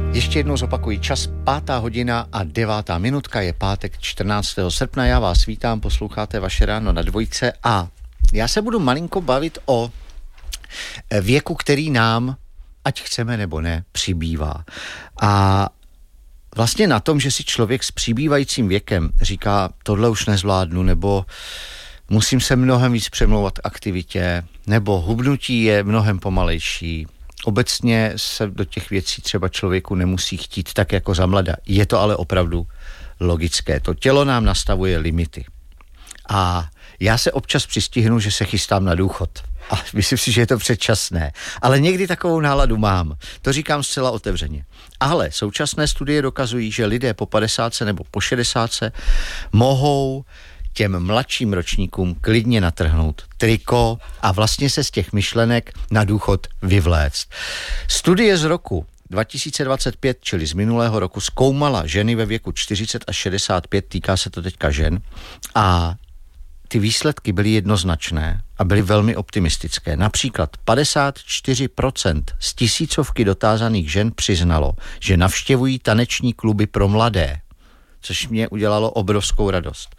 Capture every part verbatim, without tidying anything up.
Ještě jednou zopakuji čas, pátá hodina a devátá minutka, je pátek čtrnáctého srpna. Já vás vítám, posloucháte Vaše ráno na dvojce a já se budu malinko bavit o věku, který nám, ať chceme nebo ne, přibývá. A vlastně na tom, že si člověk s přibývajícím věkem říká, tohle už nezvládnu, nebo musím se mnohem víc přemlouvat k aktivitě, nebo hubnutí je mnohem pomalejší. Obecně se do těch věcí třeba člověku nemusí chtít tak jako za mlada. Je to ale opravdu logické. To tělo nám nastavuje limity. A já se občas přistihnu, že se chystám na důchod. A myslím si, že je to předčasné. Ale někdy takovou náladu mám. To říkám zcela otevřeně. Ale současné studie dokazují, že lidé po padesátce nebo po šedesátce mohou těm mladším ročníkům klidně natrhnout triko a vlastně se z těch myšlenek na důchod vyvléct. Studie z roku dva tisíce dvacet pět, čili z minulého roku, zkoumala ženy ve věku čtyřicet až šedesát pět, týká se to teďka žen, a ty výsledky byly jednoznačné a byly velmi optimistické. Například padesát čtyři procent z tisícovky dotázaných žen přiznalo, že navštěvují taneční kluby pro mladé, což mě udělalo obrovskou radost.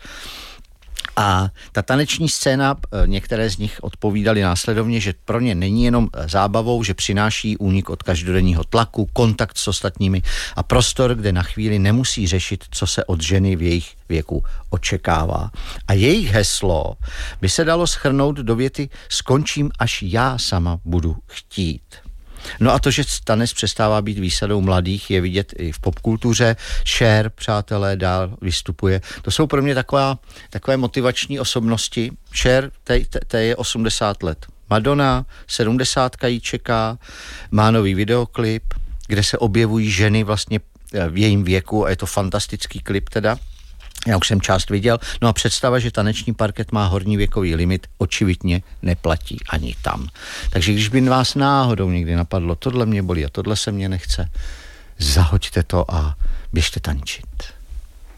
A ta taneční scéna, některé z nich odpovídali následovně, že pro ně není jenom zábavou, že přináší únik od každodenního tlaku, kontakt s ostatními a prostor, kde na chvíli nemusí řešit, co se od ženy v jejich věku očekává. A jejich heslo by se dalo shrnout do věty: skončím, až já sama budu chtít. No a to, že tanec přestává být výsadou mladých, je vidět i v popkultuře. Cher, přátelé, dál vystupuje. To jsou pro mě taková, takové motivační osobnosti. Cher, té je osmdesát let. Madonna, sedmdesátka jí čeká, má nový videoklip, kde se objevují ženy vlastně v jejím věku a je to fantastický klip teda. Já už jsem část viděl. No a představa, že taneční parket má horní věkový limit, očividně neplatí ani tam. Takže když by vás náhodou někdy napadlo, tohle mě bolí a tohle se mě nechce, zahoďte to a běžte tančit.